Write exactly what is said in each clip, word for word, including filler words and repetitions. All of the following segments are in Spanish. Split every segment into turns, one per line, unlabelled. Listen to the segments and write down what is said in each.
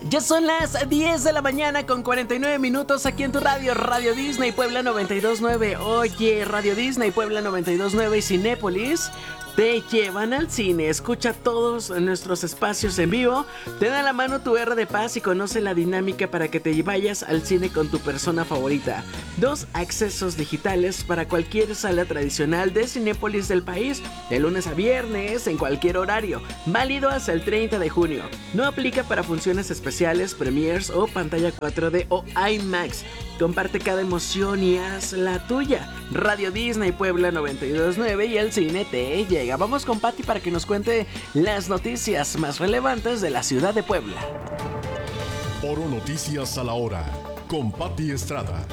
Ya son las diez de la mañana con cuarenta y nueve minutos aquí en tu radio, Radio Disney Puebla noventa y dos punto nueve. Oye, Radio Disney Puebla noventa y dos punto nueve y Cinépolis te llevan al cine. Escucha todos nuestros espacios en vivo. Ten a la mano tu R de Paz y conoce la dinámica para que te vayas al cine con tu persona favorita. Dos accesos digitales para cualquier sala tradicional de Cinépolis del país, de lunes a viernes, en cualquier horario. Válido hasta el treinta de junio. No aplica para funciones especiales, premiers o pantalla cuatro D o IMAX. Comparte cada emoción y haz la tuya. Radio Disney Puebla noventa y dos punto nueve y el cine te llega. Vamos con Pati para que nos cuente las noticias más relevantes de la ciudad de Puebla.
Oro Noticias a la hora, con Pati Estrada.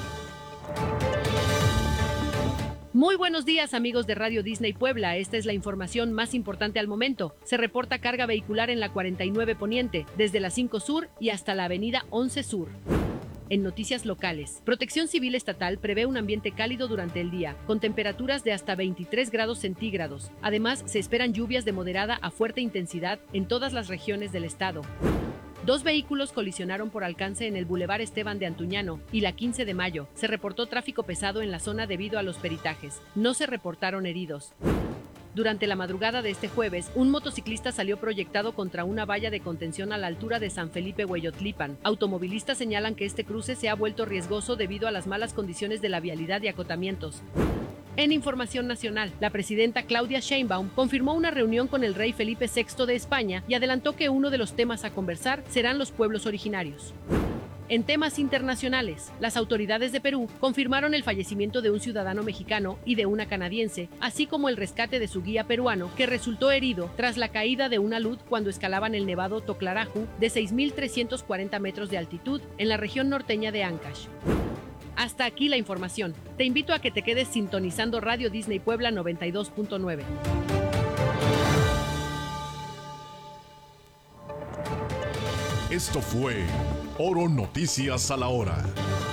Muy buenos días, amigos de Radio Disney Puebla. Esta es la información más importante al momento. Se reporta carga vehicular en la cuarenta y nueve Poniente, desde la cinco Sur y hasta la avenida once Sur. En noticias locales, Protección Civil Estatal prevé un ambiente cálido durante el día, con temperaturas de hasta veintitrés grados centígrados. Además, se esperan lluvias de moderada a fuerte intensidad en todas las regiones del estado. Dos vehículos colisionaron por alcance en el Boulevard Esteban de Antuñano y la quince de mayo. Se reportó tráfico pesado en la zona debido a los peritajes. No se reportaron heridos. Durante la madrugada de este jueves, un motociclista salió proyectado contra una valla de contención a la altura de San Felipe Hueyotlipan. Automovilistas señalan que este cruce se ha vuelto riesgoso debido a las malas condiciones de la vialidad y acotamientos. En información nacional, la presidenta Claudia Sheinbaum confirmó una reunión con el rey Felipe sexto de España y adelantó que uno de los temas a conversar serán los pueblos originarios. En temas internacionales, las autoridades de Perú confirmaron el fallecimiento de un ciudadano mexicano y de una canadiense, así como el rescate de su guía peruano, que resultó herido tras la caída de una luz cuando escalaban el nevado Toclarajú de seis mil trescientos cuarenta metros de altitud en la región norteña de Ancash. Hasta aquí la información. Te invito a que te quedes sintonizando Radio Disney Puebla noventa y dos punto nueve.
Esto fue Oro Noticias a la hora.